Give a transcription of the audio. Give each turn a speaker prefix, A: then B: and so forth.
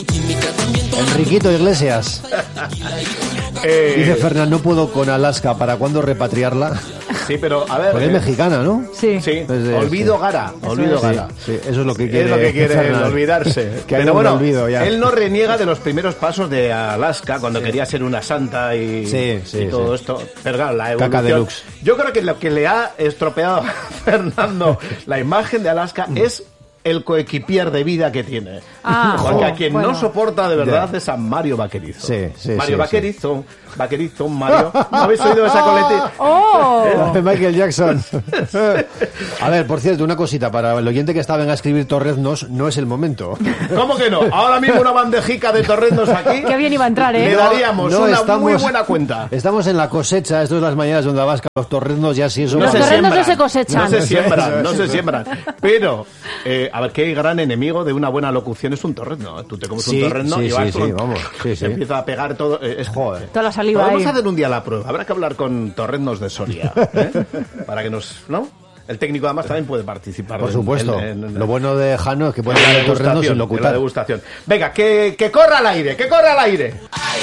A: Enriquito Iglesias. Dice Fernán, no puedo con Alaska, ¿para cuándo repatriarla?
B: Sí, pero a ver...
A: Porque es mexicana, ¿no?
C: Sí.
B: Sí, olvido Gara, olvido Gara.
A: Sí, eso es lo que quiere.
B: Es lo que quiere,
A: Fernán.
B: olvidarse.
A: Que
B: Pero bueno,
A: olvido ya.
B: él no reniega de los primeros pasos de Alaska cuando quería ser una santa y todo esto. Pero claro, la evolución...
A: Caca deluxe.
B: Yo creo que lo que le ha estropeado a Fernando la imagen de Alaska es el coequipier de vida que tiene. Porque a quien no soporta de verdad es a Mario Vaquerizo. Mario Vaquerizo, Mario. ¿No habéis oído esa coletilla?
A: Michael Jackson. A ver, por cierto, una cosita. Para el oyente que está venga a escribir torreznos, no es el momento.
B: ¿Cómo que no? Ahora mismo una bandejica de torreznos aquí.
C: Qué bien iba a entrar, ¿eh?
B: Le daríamos una muy buena cuenta.
A: Estamos en la cosecha. Esto es las mañanas donde vas los torreznos ya sí son...
C: Los torreznos no se cosechan.
B: No se siembran. Pero, a ver, qué gran enemigo de una buena locución es un torrezno. Tú te comes un torrezno y vas se empieza a pegar todo. Joder.
C: Toda la saliva.
B: Podemos hacer un día la prueba. Habrá que hablar con torreznos de Soria. Para que nos... ¿No? El técnico además también puede participar.
A: Por supuesto. Lo bueno de Jano es que puede hablar de torreznos sin locutar.
B: La degustación. Venga, que corra al aire, que corra al aire.